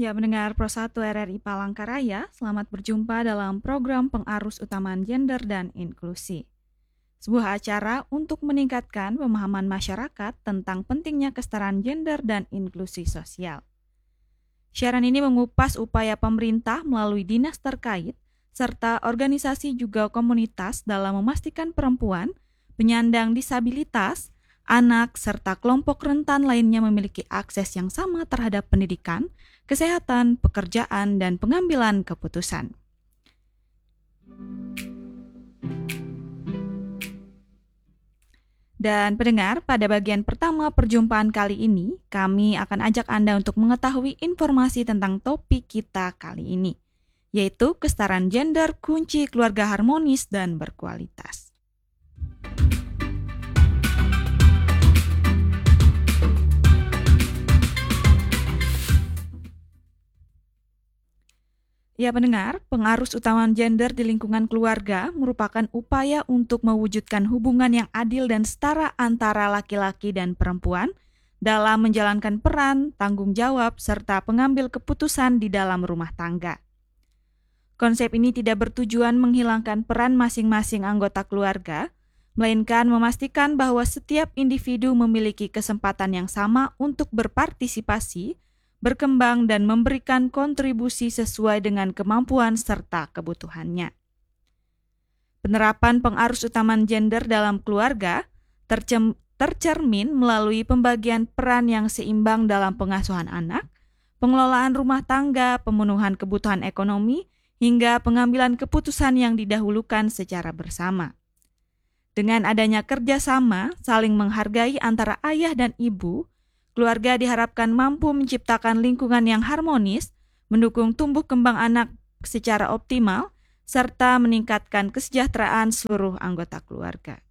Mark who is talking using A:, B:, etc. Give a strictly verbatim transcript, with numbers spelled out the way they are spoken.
A: Ya, mendengar Pro satu R R I Palangkaraya, selamat berjumpa dalam program Pengarus Utamaan Gender dan Inklusi. Sebuah acara untuk meningkatkan pemahaman masyarakat tentang pentingnya kesetaraan gender dan inklusi sosial. Siaran ini mengupas upaya pemerintah melalui dinas terkait, serta organisasi juga komunitas dalam memastikan perempuan, penyandang disabilitas, anak, serta kelompok rentan lainnya memiliki akses yang sama terhadap pendidikan, kesehatan, pekerjaan, dan pengambilan keputusan. Dan pendengar, pada bagian pertama perjumpaan kali ini, kami akan ajak Anda untuk mengetahui informasi tentang topik kita kali ini, yaitu kesetaraan gender, kunci keluarga harmonis dan berkualitas. Ya pendengar, pengarus utamaan gender di lingkungan keluarga merupakan upaya untuk mewujudkan hubungan yang adil dan setara antara laki-laki dan perempuan dalam menjalankan peran, tanggung jawab, serta pengambil keputusan di dalam rumah tangga. Konsep ini tidak bertujuan menghilangkan peran masing-masing anggota keluarga, melainkan memastikan bahwa setiap individu memiliki kesempatan yang sama untuk berpartisipasi, berkembang dan memberikan kontribusi sesuai dengan kemampuan serta kebutuhannya. Penerapan pengarus utamaan gender dalam keluarga tercem- tercermin melalui pembagian peran yang seimbang dalam pengasuhan anak, pengelolaan rumah tangga, pemenuhan kebutuhan ekonomi, hingga pengambilan keputusan yang didahulukan secara bersama. Dengan adanya kerjasama, saling menghargai antara ayah dan ibu, keluarga diharapkan mampu menciptakan lingkungan yang harmonis, mendukung tumbuh kembang anak secara optimal, serta meningkatkan kesejahteraan seluruh anggota keluarga.